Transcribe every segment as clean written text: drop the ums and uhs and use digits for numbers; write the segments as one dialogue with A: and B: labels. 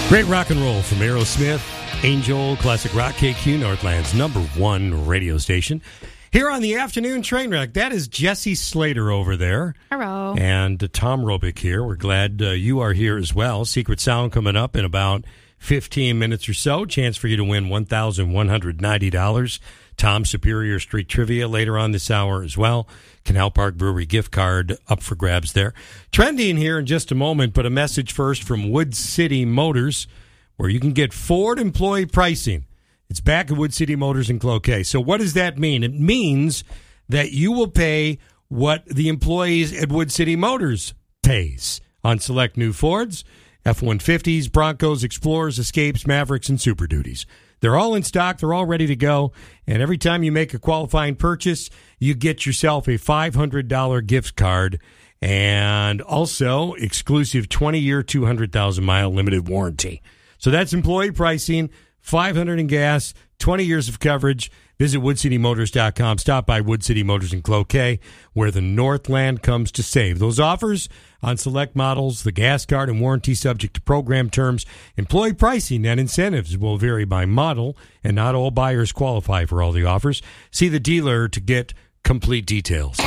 A: Great rock and roll from Aerosmith, Angel, classic rock, KQ, Northland's #1 radio station. Here on the afternoon train wreck, that is Jesse Slater over there.
B: Hello.
A: And Tom Robick here. We're glad you are here as well. Secret Sound coming up in about 15 minutes or so. Chance for you to win $1,190. Tom Superior Street Trivia later on this hour as well. Canal Park Brewery gift card up for grabs there. Trending here in just a moment, but a message first from Wood City Motors, where you can get Ford employee pricing. It's back at Wood City Motors in Cloquet. So what does that mean? It means that you will pay what the employees at Wood City Motors pays on select new Fords, F-150s, Broncos, Explorers, Escapes, Mavericks, and Super Duties. They're all in stock. They're all ready to go. And every time you make a qualifying purchase, you get yourself a $500 gift card and also exclusive 20-year, 200,000-mile limited warranty. So that's employee pricing, $500 in gas, 20 years of coverage. Visit woodcitymotors.com. Stop by Wood City Motors in Cloquet, where the Northland comes to save. Those offers on select models, the gas card and warranty subject to program terms. Employee pricing and incentives will vary by model, and not all buyers qualify for all the offers. See the dealer to get complete details.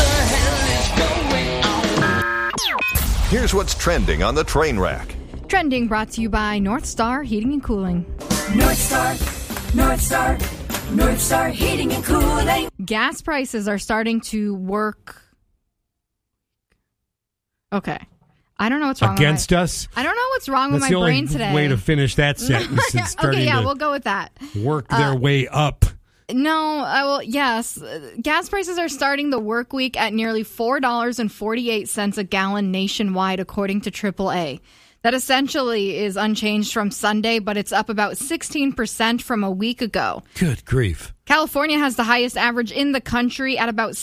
C: Here's what's trending on the train rack.
B: Trending brought to you by North Star Heating and Cooling.
D: North Star, North Star, North Star Heating and Cooling.
B: Gas prices are starting to work. Okay. I don't know what's wrong
A: Against
B: with
A: us?
B: I don't know what's wrong with
A: That's
B: my
A: the
B: brain
A: only
B: today.
A: way to finish that sentence. It's starting
B: okay, yeah,
A: to
B: we'll go with that.
A: work their way up.
B: No, well, yes. Gas prices are starting the work week at nearly $4.48 a gallon nationwide, according to AAA. That essentially is unchanged from Sunday, but it's up about 16% from a week ago.
A: Good grief.
B: California has the highest average in the country at about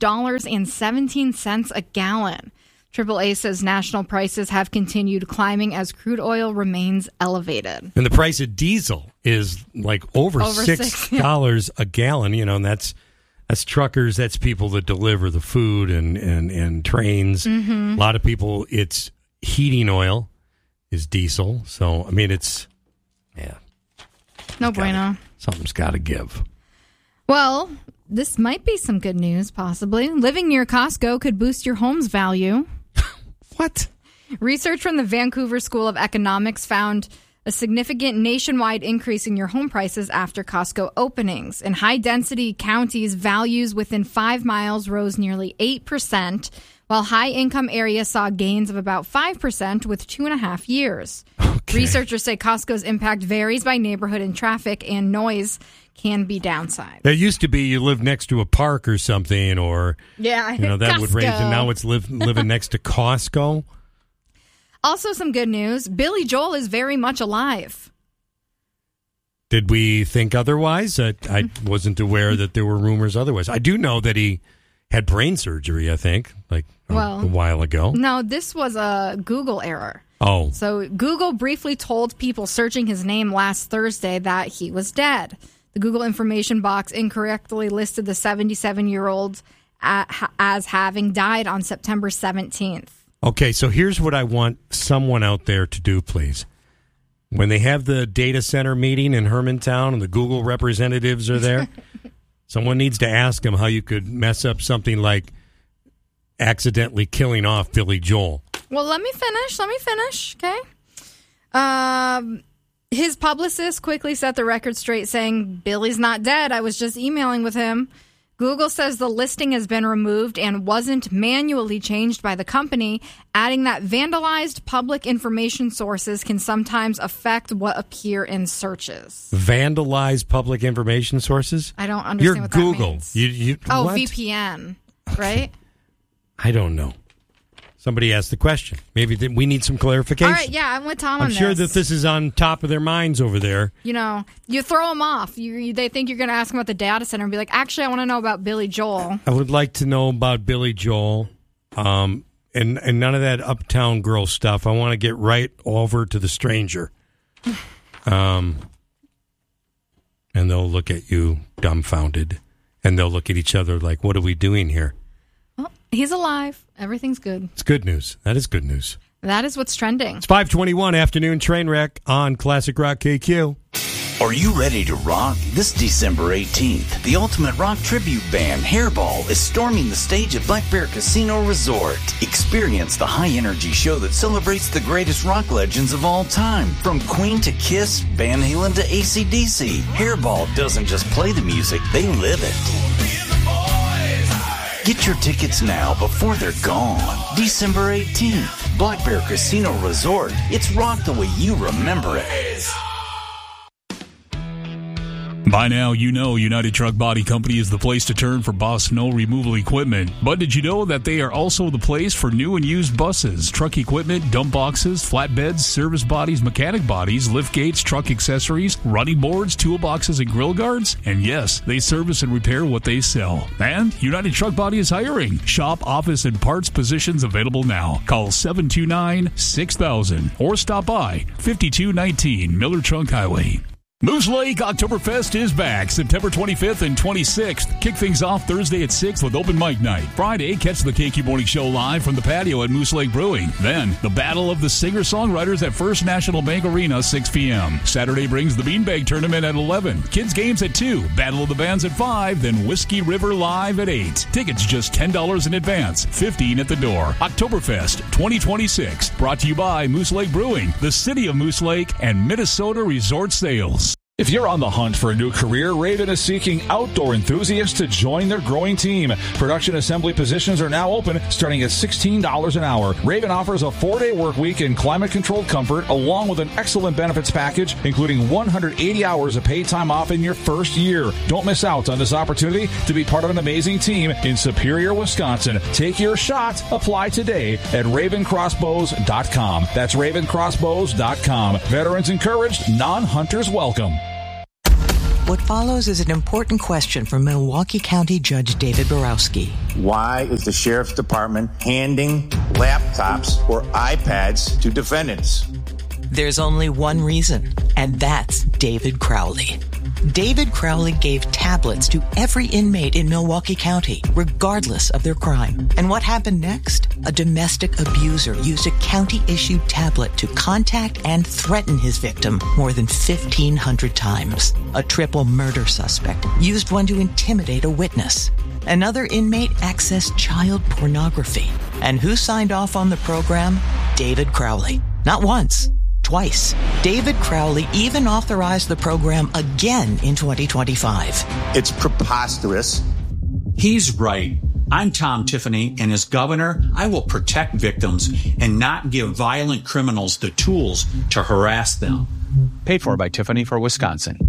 B: $6.17 a gallon. AAA says national prices have continued climbing as crude oil remains elevated.
A: And the price of diesel is like over $6 a gallon, you know, and that's truckers, that's people that deliver the food and trains.
B: Mm-hmm.
A: A lot of people, it's heating oil is diesel. So, I mean, it's, yeah.
B: No bueno.
A: Something's got to give.
B: Well, this might be some good news, possibly. Living near Costco could boost your home's value.
A: What?
B: Research from the Vancouver School of Economics found a significant nationwide increase in your home prices after Costco openings. In high-density counties, values within 5 miles rose nearly 8%, while high-income areas saw gains of about 5% with 2.5 years.
A: Okay.
B: Researchers say Costco's impact varies by neighborhood and traffic, and noise can be downside.
A: It used to be you live next to a park or something, or
B: yeah,
A: you know, that
B: Costco
A: would raise, and now it's living next to Costco.
B: Also, some good news: Billy Joel is very much alive.
A: Did we think otherwise? I wasn't aware that there were rumors otherwise. I do know that he had brain surgery, I think, like a while ago.
B: No, this was a Google error.
A: Oh.
B: So Google briefly told people searching his name last Thursday that he was dead. The Google information box incorrectly listed the 77-year-old as having died on September 17th.
A: Okay, so here's what I want someone out there to do, please. When they have the data center meeting in Hermantown and the Google representatives are there, someone needs to ask them how you could mess up something like accidentally killing off Billy Joel.
B: Well, let me finish, okay? His publicist quickly set the record straight, saying, Billy's not dead. I was just emailing with him. Google says the listing has been removed and wasn't manually changed by the company, adding that vandalized public information sources can sometimes affect what appear in searches.
A: Vandalized public information sources?
B: I don't understand what that
A: Google.
B: means.
A: What?
B: VPN, right?
A: I don't know. Somebody asked the question. Maybe we need some clarification.
B: All right, yeah, I'm with Tom on this.
A: I'm sure that this is on top of their minds over there.
B: You know, you throw them off. They think you're going to ask them about the data center and be like, actually, I want to know about Billy Joel.
A: I would like to know about Billy Joel and none of that Uptown Girl stuff. I want to get right over to the stranger. And they'll look at you dumbfounded. And they'll look at each other like, what are we doing here?
B: Well, he's alive. Everything's good.
A: It's good news. That is good news.
B: That is what's trending.
A: It's 5:21 afternoon train wreck on Classic Rock KQ.
E: Are you ready to rock? This December 18th, the ultimate rock tribute band, Hairball, is storming the stage at Black Bear Casino Resort. Experience the high-energy show that celebrates the greatest rock legends of all time. From Queen to Kiss, Van Halen to AC/DC, Hairball doesn't just play the music, they live it. Get your tickets now before they're gone. December 18th, Black Bear Casino Resort. It's rock the way you remember it.
F: By now, you know United Truck Body Company is the place to turn for bus snow removal equipment. But did you know that they are also the place for new and used buses, truck equipment, dump boxes, flatbeds, service bodies, mechanic bodies, lift gates, truck accessories, running boards, toolboxes, and grill guards? And yes, they service and repair what they sell. And United Truck Body is hiring. Shop, office, and parts positions available now. Call 729-6000 or stop by 5219 Miller Trunk Highway. Moose Lake Oktoberfest is back September 25th and 26th. Kick things off Thursday at 6 with open mic night. Friday, catch the KQ Morning Show live from the patio at Moose Lake Brewing. Then, the Battle of the Singer-Songwriters at First National Bank Arena, 6 p.m. Saturday brings the Beanbag Tournament at 11. Kids Games at 2. Battle of the Bands at 5. Then Whiskey River Live at 8. Tickets just $10 in advance, $15 at the door. Oktoberfest 2026. Brought to you by Moose Lake Brewing, the City of Moose Lake, and Minnesota Resort Sales.
G: If you're on the hunt for a new career, Raven is seeking outdoor enthusiasts to join their growing team. Production assembly positions are now open, starting at $16 an hour. Raven offers a 4-day work week in climate-controlled comfort, along with an excellent benefits package, including 180 hours of paid time off in your first year. Don't miss out on this opportunity to be part of an amazing team in Superior, Wisconsin. Take your shot. Apply today at ravencrossbows.com. That's ravencrossbows.com. Veterans encouraged, non-hunters welcome.
H: What follows is an important question from Milwaukee County Judge David Borowski.
I: Why is the Sheriff's Department handing laptops or iPads to defendants?
H: There's only one reason, and that's David Crowley. David Crowley gave tablets to every inmate in Milwaukee County, regardless of their crime. And what happened next? A domestic abuser used a county-issued tablet to contact and threaten his victim more than 1,500 times. A triple murder suspect used one to intimidate a witness. Another inmate accessed child pornography. And who signed off on the program? David Crowley. Not once. Twice. David Crowley even authorized the program again in 2025.
I: It's preposterous.
J: He's right. I'm Tom Tiffany, and as governor, I will protect victims and not give violent criminals the tools to harass them.
K: Paid for by Tiffany for Wisconsin.